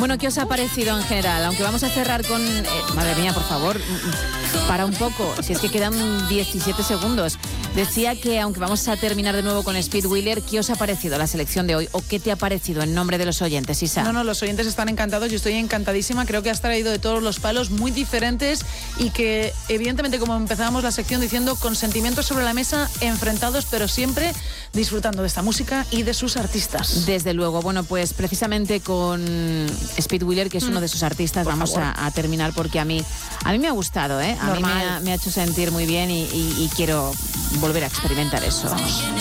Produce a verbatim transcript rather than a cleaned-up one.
Bueno, ¿qué os ha parecido en general? Aunque vamos a cerrar con... Eh, madre mía, por favor, para un poco, si es que quedan diecisiete segundos. Decía que aunque vamos a terminar de nuevo con Speedwheeler, ¿qué os ha parecido la selección de hoy? ¿O qué te ha parecido en nombre de los oyentes, Isa? No, no, los oyentes están encantados, yo estoy encantadísima. Creo que has traído de todos los palos muy diferentes y que, evidentemente, como empezábamos la sección diciendo, con sentimientos sobre la mesa, enfrentados, pero siempre disfrutando de esta música y de sus artistas. Desde luego. Bueno, pues precisamente con Speedwheeler, que es mm. uno de sus artistas, Por vamos a, a terminar porque a mí, a mí me ha gustado, ¿eh? A Normal. mí me ha, me ha hecho sentir muy bien y, y, y quiero volver a experimentar eso.